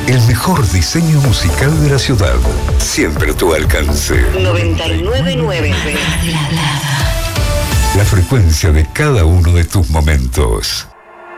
El mejor diseño musical de la ciudad. Siempre a tu alcance. 999. La frecuencia de cada uno de tus momentos.